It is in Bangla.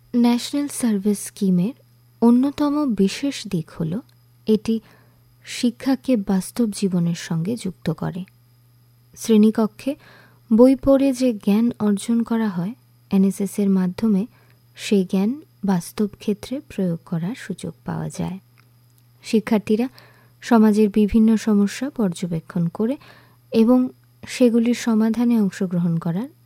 ন্যাশনাল সার্ভিস স্কিমের অন্যতম বিশেষ দিক হল এটি শিক্ষাকে বাস্তব জীবনের সঙ্গে যুক্ত করে। শ্রেণীকক্ষে বই পড়ে যে জ্ঞান অর্জন করা হয়, এনএসএসের মাধ্যমে সেই জ্ঞান বাস্তব ক্ষেত্রে প্রয়োগ করার সুযোগ পাওয়া যায়। শিক্ষার্থীরা সমাজের বিভিন্ন সমস্যা পর্যবেক্ষণ করে এবং সেগুলির সমাধানে অংশগ্রহণ করার